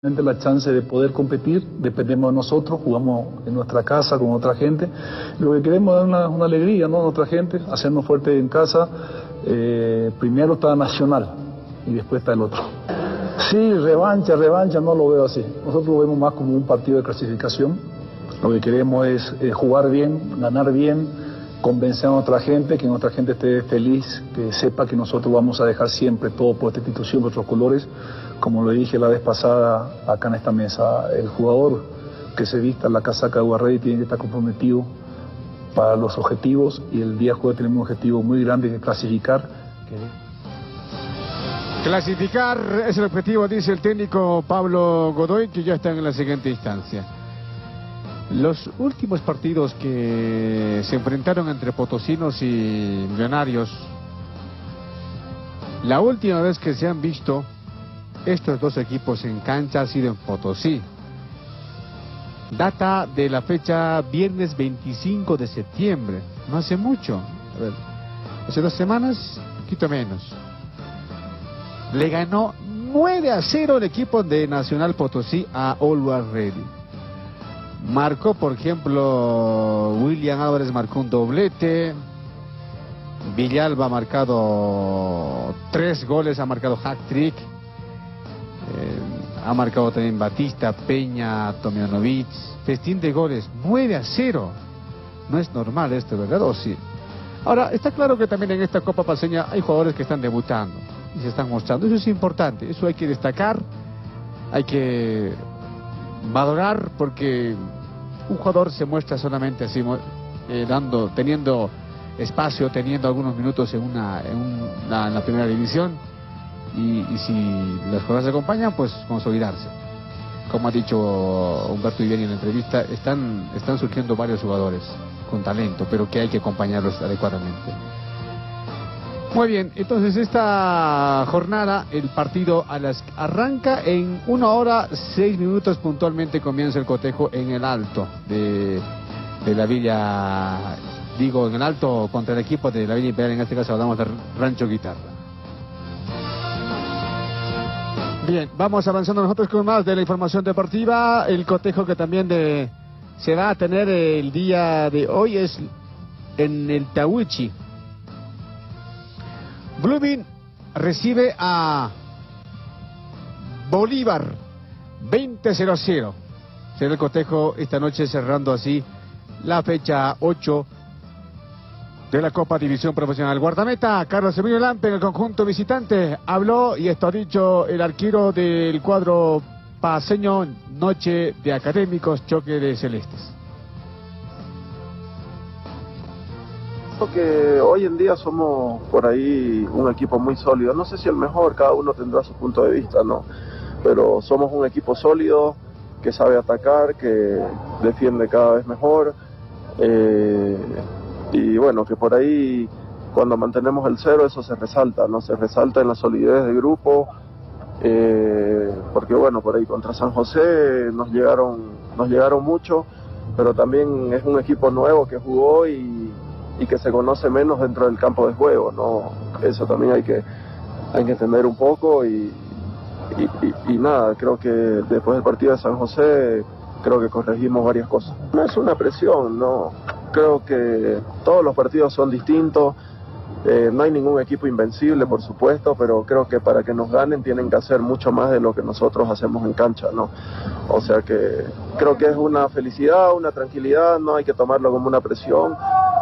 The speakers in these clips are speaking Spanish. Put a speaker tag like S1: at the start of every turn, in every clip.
S1: La chance de poder competir, dependemos de nosotros, jugamos en nuestra casa con otra gente. Lo que queremos es dar una alegría, ¿no?, a otra gente, hacernos fuertes en casa. Primero está Nacional y después está el otro. Sí, revancha, no lo veo así. Nosotros lo vemos más como un partido de clasificación. Lo que queremos es jugar bien, ganar bien, convencer a nuestra gente, que nuestra gente esté feliz, que sepa que nosotros vamos a dejar siempre todo por esta institución, nuestros colores. Como lo dije la vez pasada acá en esta mesa, el jugador que se vista la casaca de Guarrey tiene que estar comprometido para los objetivos, y el día jueves tenemos un objetivo muy grande, que clasificar.
S2: Clasificar es el objetivo, dice el técnico Pablo Godoy, que ya están en la siguiente instancia. Los últimos partidos que se enfrentaron entre potosinos y millonarios, la última vez que se han visto estos dos equipos en cancha ha sido en Potosí. Data de la fecha viernes 25 de septiembre, no hace mucho. A ver, hace 2 semanas, un poquito menos. Le ganó 9-0 el equipo de Nacional Potosí a Always Ready. Marcó, por ejemplo, William Álvarez marcó un doblete. Villalba ha marcado 3 goles, ha marcado hat-trick. Ha marcado también Batista, Peña, Tomjanovic. Festín de goles, 9-0. No es normal esto, ¿verdad? ¿O sí? Ahora, está claro que también en esta Copa Paceña hay jugadores que están debutando y se están mostrando. Eso es importante, eso hay que destacar, hay que valorar, porque un jugador se muestra solamente así, teniendo espacio, teniendo algunos minutos en la primera división, y si las cosas se acompañan, pues consolidarse. Como ha dicho Humberto Viviani en la entrevista, están surgiendo varios jugadores con talento, pero que hay que acompañarlos adecuadamente. Muy bien, entonces esta jornada, el partido arranca en 1 hora 6 minutos puntualmente. Comienza el cotejo en el Alto de la Villa, en el Alto contra el equipo de la Villa Imperial, en este caso hablamos de Rancho Guitarra. Bien, vamos avanzando nosotros con más de la información deportiva. El cotejo que también se va a tener el día de hoy es en el Tahuichi. Blooming recibe a Bolívar 20-0. Será el cotejo esta noche, cerrando así la fecha 8 de la Copa División Profesional. Guardameta Carlos Emilio Lampe en el conjunto visitante. Habló, y esto ha dicho el arquero del cuadro paceño: noche de académicos, choque de celestes.
S3: Que hoy en día somos por ahí un equipo muy sólido, no sé si el mejor, cada uno tendrá su punto de vista, ¿no? Pero somos un equipo sólido, que sabe atacar, que defiende cada vez mejor, y bueno, que por ahí cuando mantenemos el 0 eso se resalta, ¿no? Se resalta en la solidez del grupo, porque bueno, por ahí contra San José nos llegaron mucho, pero también es un equipo nuevo que jugó y que se conoce menos dentro del campo de juego, ¿no? Eso también hay que entender un poco, y nada, creo que después del partido de San José creo que corregimos varias cosas. No es una presión, no, creo que todos los partidos son distintos, no hay ningún equipo invencible, por supuesto, pero creo que para que nos ganen tienen que hacer mucho más de lo que nosotros hacemos en cancha, ¿no? O sea que creo que es una felicidad, una tranquilidad, no hay que tomarlo como una presión.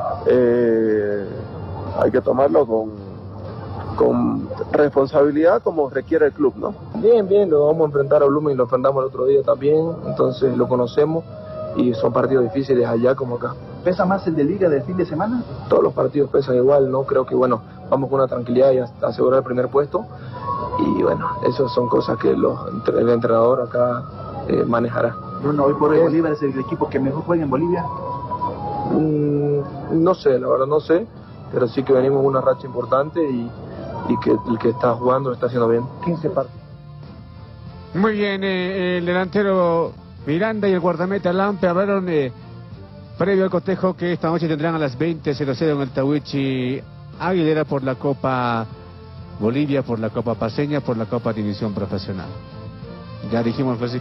S3: Hay que tomarlo con responsabilidad, como requiere el club, ¿no?
S4: Bien, lo vamos a enfrentar a Blooming, lo enfrentamos el otro día también, entonces lo conocemos y son partidos difíciles allá como acá.
S5: ¿Pesa más el de Liga del fin de semana?
S4: Todos los partidos pesan igual, ¿no? Creo que bueno, vamos con una tranquilidad y asegurar el primer puesto, y bueno, esas son cosas que el entrenador acá manejará.
S5: Bruno, hoy por hoy Bolívar es el equipo que mejor juega en Bolivia.
S4: No sé, la verdad no sé, pero sí que venimos una racha importante y que el que está jugando lo está haciendo bien.
S5: 15 partidos.
S2: Muy bien, el delantero Miranda y el guardameta Lampe hablaron previo al cotejo que esta noche tendrán a las 20:00 en el Tahuichi Aguilera por la Copa Bolivia, por la Copa Paceña, por la Copa División Profesional. Ya dijimos, pues sí.